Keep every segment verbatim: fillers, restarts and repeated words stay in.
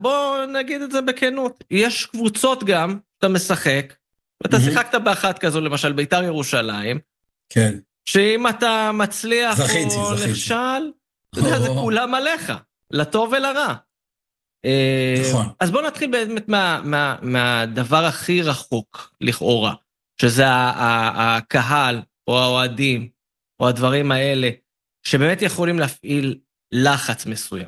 בוא נגיד את זה בכנות, יש קבוצות גם, אתה משחק, ואתה שיחקת באחת כזו, למשל בית"ר ירושלים, כן. שאם אתה מצליח זכיתי, או זכיתי. נכשל, אתה יודע, זה כולם עליך, לטוב ולרע. נכון. אז בוא נתחיל באמת מה, מה, מהדבר הכי רחוק, לכאורה, שזה הקהל, או האוהדים, או הדברים האלה, שבאמת יכולים להפעיל לחץ מסוים.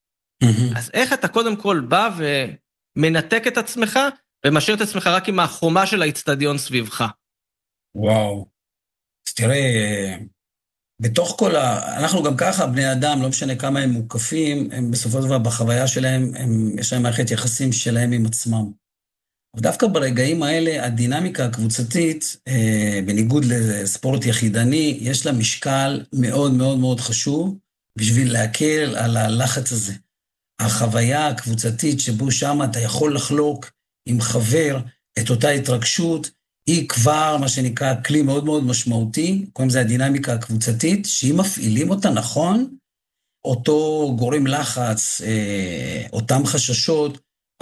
אז איך אתה קודם כל בא ומנתק את עצמך, ומשאיר את עצמך רק עם החומה של האצטדיון סביבך? וואו. אז תראה, בתוך כל ה... אנחנו גם ככה, בני אדם, לא משנה כמה הם מוקפים, הם בסופו של דבר בחוויה שלהם, הם... יש להם מערכת יחסים שלהם עם עצמם. ודווקא ברגעים האלה, הדינמיקה הקבוצתית, אה, בניגוד לספורט יחידני, יש לה משקל מאוד מאוד מאוד חשוב, בשביל להקל על הלחץ הזה. החוויה הקבוצתית שבו שם אתה יכול לחלוק עם חבר את אותה התרגשות, היא כבר מה שנקרא כלי מאוד מאוד משמעותי, קוראים זה הדינמיקה הקבוצתית, שאם מפעילים אותה נכון, אותו גורם לחץ, אותם חששות,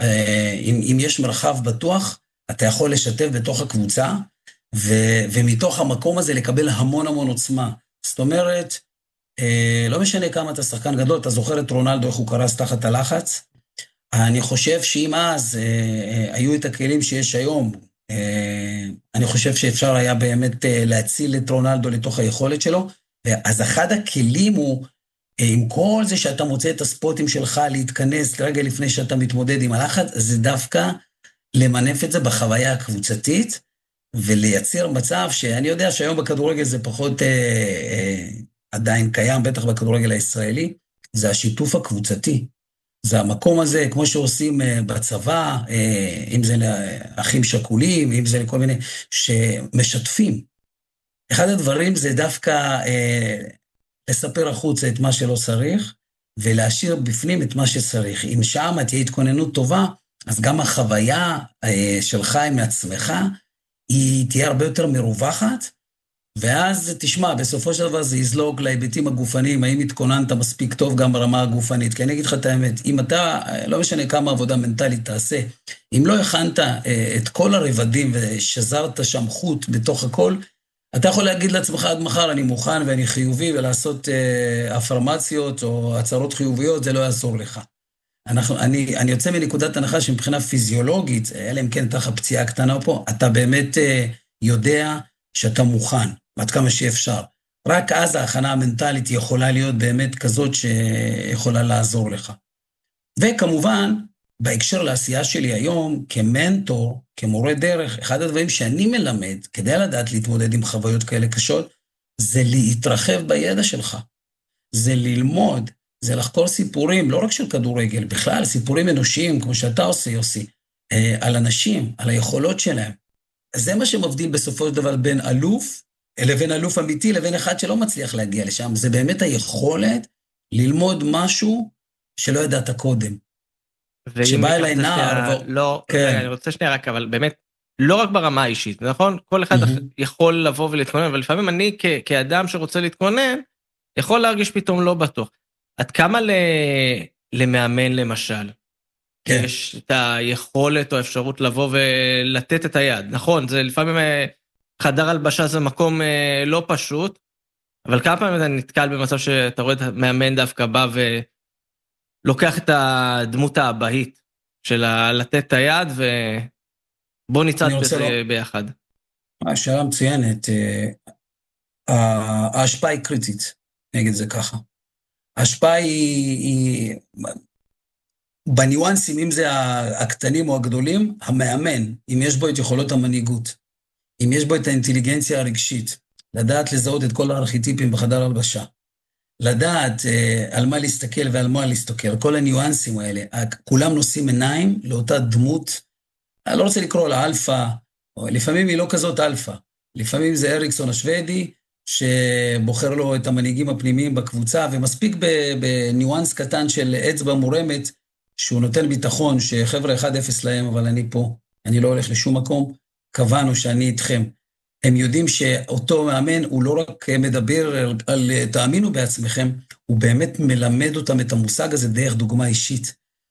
אם, אם יש מרחב בטוח, אתה יכול לשתף בתוך הקבוצה, ו, ומתוך המקום הזה לקבל המון המון עוצמה. זאת אומרת, לא משנה כמה אתה שחקן גדול, אתה זוכר את רונלדו, איך הוא קרס תחת הלחץ? אני חושב שאם אז היו את הכלים שיש היום, אני חושב שאפשר היה באמת להציל את רונלדו לתוך היכולת שלו, אז אחד הכלים הוא, עם כל זה שאתה מוצא את הספוטים שלך להתכנס רגע לפני שאתה מתמודד עם הלחץ, זה דווקא למנף את זה בחוויה הקבוצתית, ולייצר מצב שאני יודע שהיום בכדורגל זה פחות אה, אה, עדיין קיים, בטח בכדורגל הישראלי, זה השיתוף הקבוצתי. זה המקום הזה, כמו שעושים בצבא, אם זה לאחים שכולים, אם זה לכל מיני, שמשתפים. אחד הדברים זה דווקא לספר החוצה את מה שלא צריך, ולהשאיר בפנים את מה שצריך. אם שם תהיה התכוננות טובה, אז גם החוויה שלך עם עצמך, היא תהיה הרבה יותר מרווחת, ואז תשמע, בסופו של דבר זה יזלוג להיבטים הגופניים, האם התכוננת מספיק טוב גם ברמה הגופנית, כי אני אגיד לך את האמת, אם אתה, לא משנה כמה עבודה מנטלית תעשה, אם לא הכנת את כל הרבדים ושזרת שם חוט בתוך הכל, אתה יכול להגיד לעצמך עד מחר אני מוכן ואני חיובי, ולעשות אפרמציות או הצהרות חיוביות, זה לא יעזור לך. אנחנו, אני, אני יוצא מנקודת הנחה שמבחינה פיזיולוגית, אלא אם כן תחת פציעה קטנה פה, אתה באמת יודע שאתה מוכן, עד כמה שאפשר. רק אז ההכנה המנטלית יכולה להיות באמת כזאת שיכולה לעזור לך. וכמובן, בהקשר לעשייה שלי היום, כמנטור, כמורה דרך, אחד הדברים שאני מלמד, כדי לדעת להתמודד עם חוויות כאלה קשות, זה להתרחב בידע שלך. זה ללמוד, זה לחקור סיפורים, לא רק של כדורגל, בכלל סיפורים אנושיים, כמו שאתה עושה, יוסי, על אנשים, על היכולות שלהם. זה מה שמבדיל בסופו של דבר בין אלוף, לבין אלוף אמיתי, לבין אחד שלא מצליח להגיע לשם. זה באמת היכולת ללמוד משהו שלא ידעת קודם. שבא אליי נער... לא, אני רוצה שנייה רק, אבל באמת, לא רק ברמה האישית, נכון? כל אחד יכול לבוא ולהתכונן, אבל לפעמים אני כאדם שרוצה להתכונן, יכול להרגיש פתאום לא בטוח. עד כמה למאמן למשל? כן. יש את היכולת או האפשרות לבוא ולתת את היד. נכון, זה לפעמים חדר הלבשה זה מקום לא פשוט, אבל כמה פעמים אתה נתקל במצב שאתה רואה את המאמן דווקא בא ולוקח את הדמות האבהית של לתת את היד ובוא ניצד בזה לא... ביחד. השאלה מצוינת. ההשפעה היא קריטית, נגיד זה ככה. ההשפעה היא... היא... בניואנסים, אם זה הקטנים או הגדולים, המאמן, אם יש בו את יכולות המנהיגות, אם יש בו את האינטליגנציה הרגשית, לדעת לזהות את כל הארכיטיפים בחדר הלבשה, לדעת אה, על מה להסתכל ועל מה להסתכל, כל הניואנסים האלה, כולם נושאים עיניים לאותה דמות, אני לא רוצה לקרוא לה אלפא, או לפעמים היא לא כזאת אלפא, לפעמים זה אריקסון השוודי, שבוחר לו את המנהיגים הפנימיים בקבוצה, ומספיק בניואנס קטן של אצבע מורמת, שהוא נותן ביטחון שחבר'ה אחד אפס להם, אבל אני פה, אני לא הולך לשום מקום, קבענו שאני איתכם. הם יודעים שאותו מאמן הוא לא רק מדבר על, על תאמינו בעצמכם, הוא באמת מלמד אותם את המושג הזה דרך דוגמה אישית.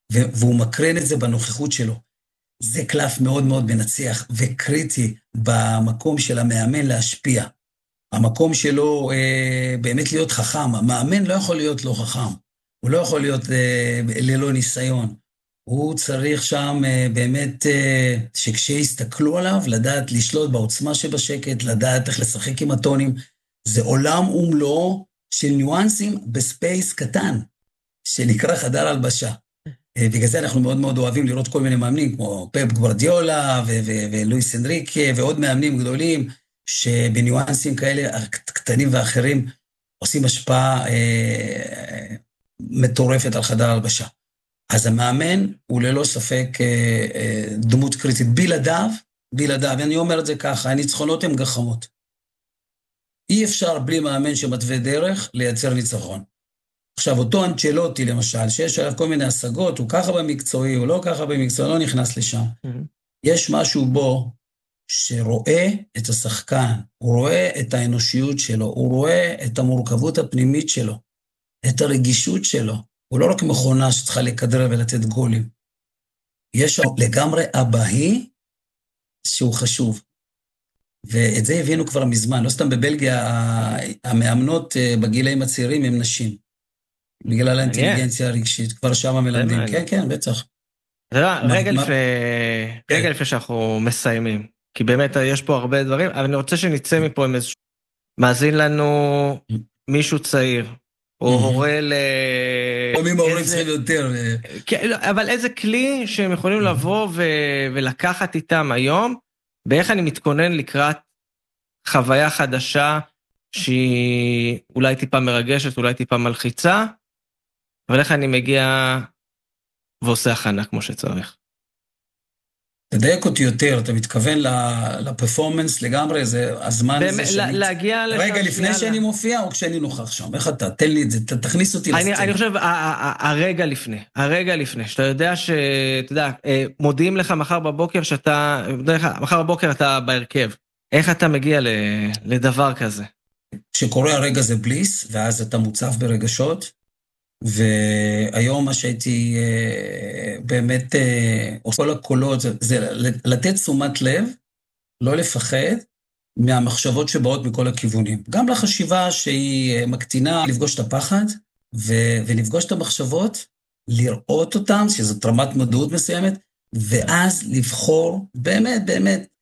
והוא מקרין את זה בנוכחות שלו. זה קלף מאוד מאוד מנצח וקריטי במקום של המאמן להשפיע. המקום שלו אה, באמת להיות חכם. המאמן לא יכול להיות לא חכם. הוא לא יכול להיות אה, ללא ניסיון. הוא צריך שם אה, באמת אה, שכשיסתכלו עליו, לדעת לשלוט בעוצמה שבשקט, לדעת איך לשחק עם הטונים. זה עולם ומלואו של ניואנסים בספייס קטן, שנקרא חדר הלבשה. בגלל זה אנחנו מאוד מאוד אוהבים לראות כל מיני מאמנים, כמו פפ גוורדיולה ולואיס אנריקה ועוד מאמנים גדולים, שבניואנסים כאלה קטנים ואחרים עושים השפעה אה, מטורפת על חדר הלבשה. אז המאמן הוא ללא ספק אה, אה, דמות קריטית. בלעדיו, בלעדיו, ואני אומר את זה ככה, הניצחונות הם גחמות. אי אפשר בלי מאמן שמתווה דרך לייצר ניצחון. עכשיו, אותו אנצ'לוטי, למשל, שיש עליו כל מיני השגות, הוא ככה במקצועי, הוא לא ככה במקצועי, לא נכנס לשם. Mm-hmm. יש משהו בו שרואה את השחקן, הוא רואה את האנושיות שלו, הוא רואה את המורכבות הפנימית שלו, את הרגישות שלו. הוא לא רק מכונה שצריכה לקדר ולתת גולים. יש לגמרי אבהי שהוא חשוב. ואת זה הבינו כבר מזמן. לא סתם בבלגיה, המאמנות בגילאים הצעירים הם נשים. בגלל האינטליגנציה הרגשית, כבר שם מלמדים. כן, כן, בטח. רגע לפני שאנחנו מסיימים, כי באמת יש פה הרבה דברים, אבל אני רוצה שנצא מפה עם איזשהו, מאזין לנו מישהו צעיר, או הורה ל... או מי מההורים צריכים יותר. אבל איזה כלי שהם יכולים לבוא ולקחת איתם היום, באיך אני מתכונן לקראת חוויה חדשה, שהיא אולי טיפה מרגשת, אולי טיפה מלחיצה, אבל איך אני מגיע ועושה הכנה כמו שצריך. תדייק אותי יותר, אתה מתכוון לפרפורמנס לגמרי, זה הזמן הזה שאני... להגיע לשם... רגע לפני שאני מופיע או כשאני נוכח שם? איך אתה? תן לי את זה, תכניס אותי לסצנה. אני חושב, הרגע לפני, הרגע לפני, שאתה יודע ש... אתה יודע, מודיעים לך מחר בבוקר שאתה... מחר בבוקר אתה בהרכב. איך אתה מגיע לדבר כזה? כשקורה הרגע זה בליס, ואז אתה מוצף ברגשות, והיום מה שהייתי באמת, כל הקולות, זה לתת תשומת לב, לא לפחד מהמחשבות שבאות מכל הכיוונים. גם לחשיבה שהיא מקטינה, לפגוש את הפחד, ולפגוש את המחשבות, לראות אותם, שזאת רמת מודעות מסוימת, ואז לבחור באמת, באמת,